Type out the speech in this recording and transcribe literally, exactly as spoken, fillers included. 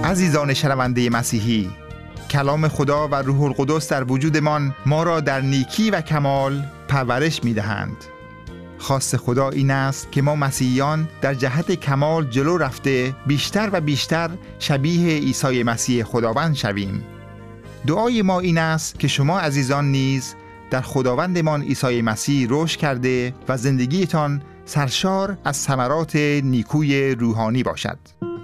عزیزان شنونده مسیحی، کلام خدا و روح القدس در وجودمان ما را در نیکی و کمال پرورش می‌دهند. خواست خدا این است که ما مسیحیان در جهت کمال جلو رفته بیشتر و بیشتر شبیه عیسی مسیح خداوند شویم. دعای ما این است که شما عزیزان نیز در خداوندمان عیسی مسیح رشد کرده و زندگیتان سرشار از ثمرات نیکوی روحانی باشد.